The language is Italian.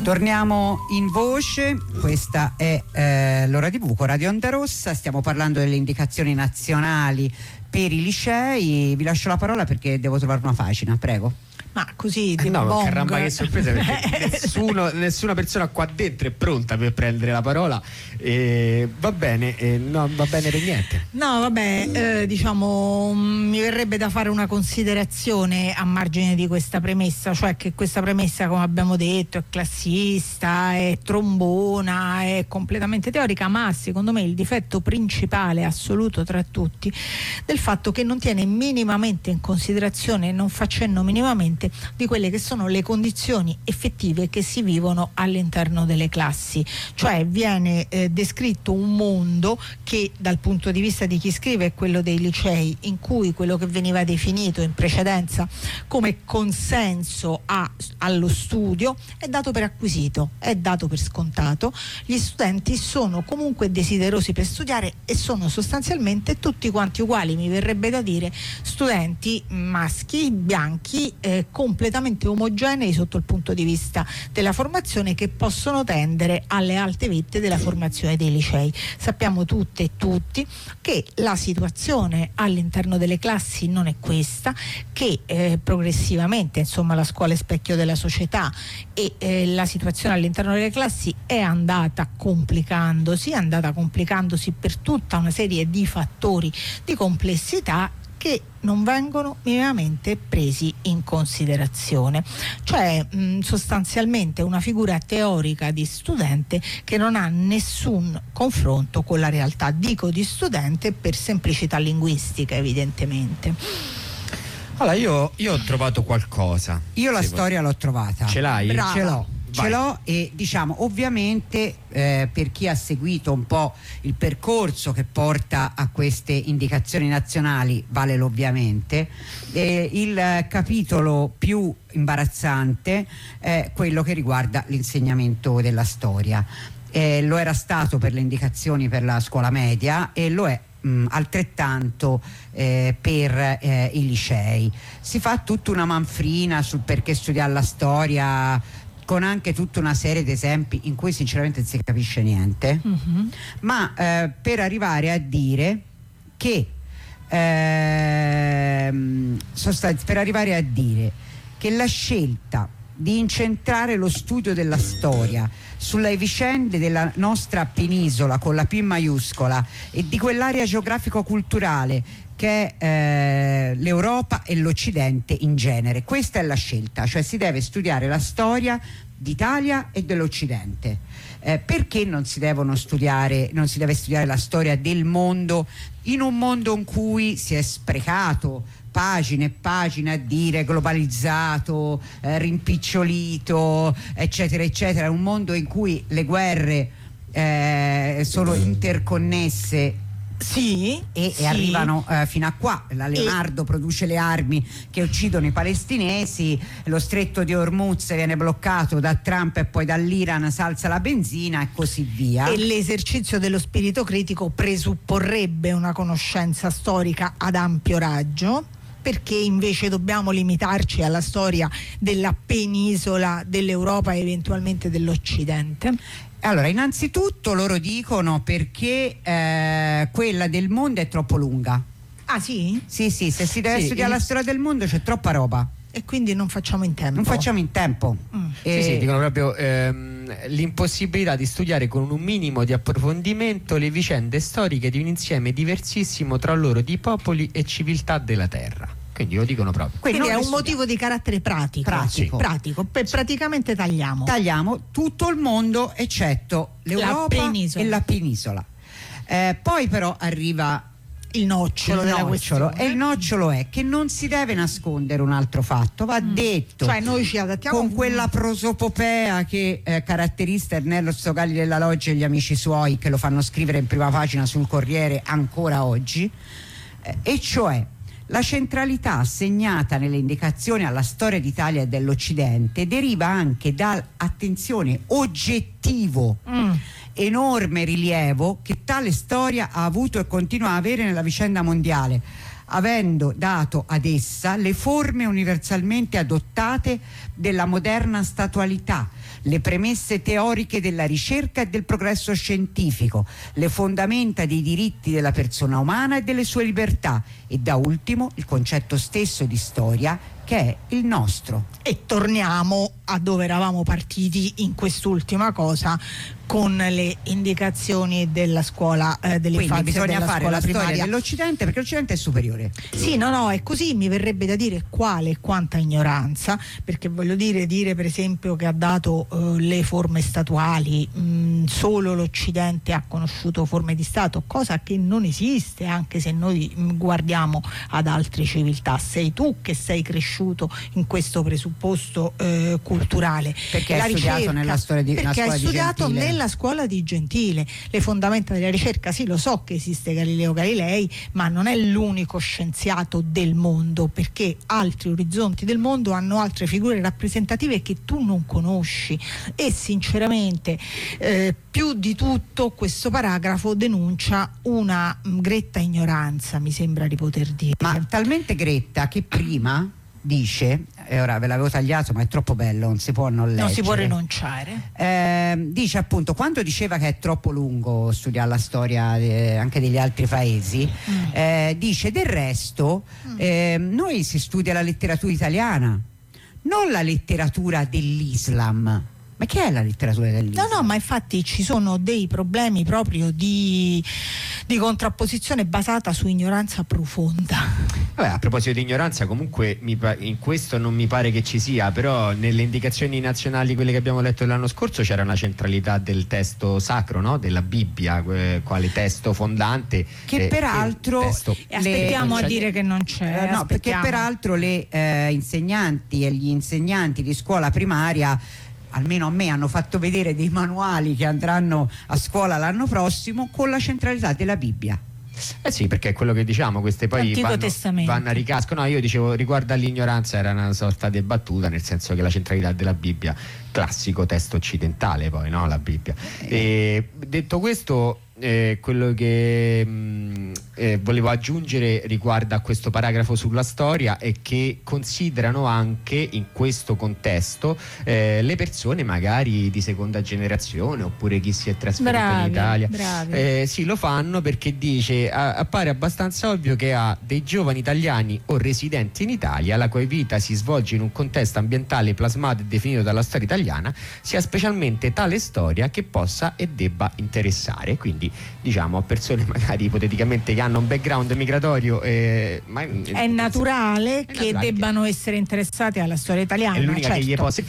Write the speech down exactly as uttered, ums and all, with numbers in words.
Torniamo in voce, questa è eh, l'ora di buco, Radio Onda Rossa, stiamo parlando delle indicazioni nazionali per i licei. Vi lascio la parola perché devo trovare una pagina, prego. Ma così eh no, bong. caramba, che sorpresa, perché nessuno, nessuna persona qua dentro è pronta per prendere la parola. E va bene, e no, va bene per niente. No, vabbè, eh, diciamo, mi verrebbe da fare una considerazione a margine di questa premessa, cioè che questa premessa, come abbiamo detto, è classista, è trombona, è completamente teorica, ma secondo me il difetto principale assoluto tra tutti del fatto che non tiene minimamente in considerazione, non fa cenno minimamente di quelle che sono le condizioni effettive che si vivono all'interno delle classi, cioè viene eh, descritto un mondo che dal punto di vista di chi scrive è quello dei licei, in cui quello che veniva definito in precedenza come consenso a, allo studio è dato per acquisito, è dato per scontato. Gli studenti sono comunque desiderosi per studiare e sono sostanzialmente tutti quanti uguali, mi verrebbe da dire studenti maschi, bianchi, eh, completamente omogenei sotto il punto di vista della formazione, che possono tendere alle alte vette della formazione dei licei. Sappiamo tutte e tutti che la situazione all'interno delle classi non è questa, che eh, progressivamente, insomma, la scuola è specchio della società e eh, la situazione all'interno delle classi è andata complicandosi, è andata complicandosi per tutta una serie di fattori di complessità che non vengono minimamente presi in considerazione, cioè mh, sostanzialmente una figura teorica di studente che non ha nessun confronto con la realtà, dico di studente per semplicità linguistica evidentemente. Allora io, io ho trovato qualcosa. Io la sì, storia l'ho trovata. Ce l'hai? Brava. Ce l'ho. Vai. Ce l'ho e diciamo ovviamente eh, per chi ha seguito un po' il percorso che porta a queste indicazioni nazionali vale l'ovviamente, eh, il capitolo più imbarazzante è quello che riguarda l'insegnamento della storia. Eh, lo era stato per le indicazioni per la scuola media e lo è mh, altrettanto eh, per eh, i licei. Si fa tutta una manfrina sul perché studiare la storia, con anche tutta una serie di esempi in cui sinceramente non si capisce niente, mm-hmm. ma eh, per arrivare a dire che ehm, sostanz- per arrivare a dire che la scelta di incentrare lo studio della storia sulle vicende della nostra penisola con la P maiuscola e di quell'area geografico-culturale che è eh, l'Europa e l'Occidente in genere. Questa è la scelta, cioè si deve studiare la storia d'Italia e dell'Occidente. Eh, perché non si devono studiare, non si deve studiare la storia del mondo in un mondo in cui si è sprecato pagine e pagine a dire globalizzato, eh, rimpicciolito, eccetera, eccetera, un mondo in cui le guerre eh, sono interconnesse. Sì, e, sì. e arrivano eh, fino a qua. La Leonardo e... produce le armi che uccidono i palestinesi, lo stretto di Hormuz viene bloccato da Trump e poi dall'Iran s'alza la benzina e così via. E l'esercizio dello spirito critico presupporrebbe una conoscenza storica ad ampio raggio. Perché invece dobbiamo limitarci alla storia della penisola, dell'Europa e eventualmente dell'Occidente? Allora, innanzitutto loro dicono perché eh, quella del mondo è troppo lunga. Ah sì? Sì, sì, se si deve sì, studiare in... la storia del mondo c'è troppa roba. E quindi non facciamo in tempo. Non facciamo in tempo. Mm. E... Sì, sì, dicono proprio ehm, l'impossibilità di studiare con un minimo di approfondimento le vicende storiche di un insieme diversissimo tra loro di popoli e civiltà della terra. Quindi lo dicono proprio. Quindi, Quindi è un studiamo. motivo di carattere pratico. Pratico. pratico. Per, praticamente tagliamo. Tagliamo tutto il mondo eccetto l'Europa la penisola. e la penisola. Eh, poi però arriva il nocciolo il della nocciolo, questione. e il nocciolo è che non si deve nascondere un altro fatto, va mm. detto, cioè noi ci adattiamo con quella prosopopea che eh, caratterizza Ernesto Stogalli della Loggia e gli amici suoi, che lo fanno scrivere in prima pagina sul Corriere ancora oggi, eh, e cioè la centralità assegnata nelle indicazioni alla storia d'Italia e dell'Occidente deriva anche da, attenzione, oggettivo mm. enorme rilievo che tale storia ha avuto e continua a avere nella vicenda mondiale, avendo dato ad essa le forme universalmente adottate della moderna statualità, le premesse teoriche della ricerca e del progresso scientifico, le fondamenta dei diritti della persona umana e delle sue libertà e da ultimo il concetto stesso di storia che è il nostro. E torniamo a dove eravamo partiti in quest'ultima cosa, con le indicazioni della scuola eh, dell'infanzia. Quindi bisogna della fare scuola la storia primaria dell'Occidente, perché l'Occidente è superiore. Sì, no, no, è così. Mi verrebbe da dire quale e quanta ignoranza, perché voglio dire, dire per esempio che ha dato eh, le forme statuali, mh, solo l'Occidente ha conosciuto forme di Stato, cosa che non esiste, anche se noi mh, guardiamo ad altre civiltà. Sei tu che sei cresciuto in questo presupposto eh, culturale. Perché la hai studiato ricerca, nella storia di perché scuola hai di studiato Gentile. nella scuola di Gentile le fondamenta della ricerca. Sì, lo so che esiste Galileo Galilei, ma non è l'unico scienziato del mondo, perché altri orizzonti del mondo hanno altre figure rappresentative che tu non conosci. E sinceramente eh, più di tutto questo paragrafo denuncia una mh, gretta ignoranza, mi sembra di poter dire. Ma talmente gretta che prima dice, e ora ve l'avevo tagliato ma è troppo bello, non si può non leggere. Non si può rinunciare. Eh, dice appunto, quando diceva che è troppo lungo studiare la storia eh, anche degli altri paesi, mm. eh, dice del resto mm. eh, noi si studia la letteratura italiana, non la letteratura dell'Islam. Ma che è la letteratura dell'Islam? No, no, ma infatti ci sono dei problemi proprio di, di contrapposizione basata su ignoranza profonda. Vabbè, a proposito di ignoranza, comunque mi pa- in questo non mi pare che ci sia, però nelle indicazioni nazionali, quelle che abbiamo letto l'anno scorso, c'era una centralità del testo sacro, no? Della Bibbia, eh, quale testo fondante. Che eh, peraltro testo... E aspettiamo le... a dire che non c'è. Eh, no, perché peraltro le eh, insegnanti e gli insegnanti di scuola primaria, almeno a me, hanno fatto vedere dei manuali che andranno a scuola l'anno prossimo con la centralità della Bibbia. Eh sì, perché è quello che diciamo, queste poi Antico vanno, Testamento. vanno a ricasco. No, io dicevo riguardo all'ignoranza era una sorta di battuta, nel senso che la centralità della Bibbia, classico testo occidentale poi, no? La Bibbia. E, detto questo, eh, quello che mh, eh, volevo aggiungere riguardo a questo paragrafo sulla storia è che considerano anche in questo contesto eh, le persone magari di seconda generazione oppure chi si è trasferito bravi, in Italia. bravi. Eh, sì, lo fanno perché dice a, appare abbastanza ovvio che a dei giovani italiani o residenti in Italia, la cui vita si svolge in un contesto ambientale plasmato e definito dalla storia italiana, sia specialmente tale storia che possa e debba interessare. Quindi diciamo a persone magari ipoteticamente che hanno un background migratorio eh, ma, è naturale è che naturale debbano che... essere interessati alla storia italiana. è l'unica certo. che gli possa